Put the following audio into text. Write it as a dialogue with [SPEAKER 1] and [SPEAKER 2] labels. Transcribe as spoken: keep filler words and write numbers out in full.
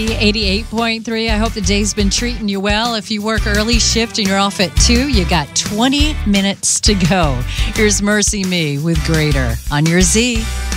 [SPEAKER 1] eighty-eight point three. I hope the day's been treating you well. If you work early shift and you're off at two, you got twenty minutes to go. Here's Mercy Me with Greater on your Z.